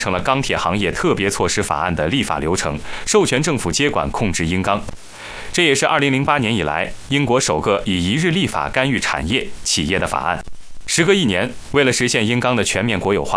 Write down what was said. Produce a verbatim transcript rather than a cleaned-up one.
成了钢铁行业特别措施法案的立法流程，授权政府接管控制英钢。这也是二零零八年以来英国首个以一日立法干预产业企业的法案。时隔一年，为了实现英钢的全面国有化，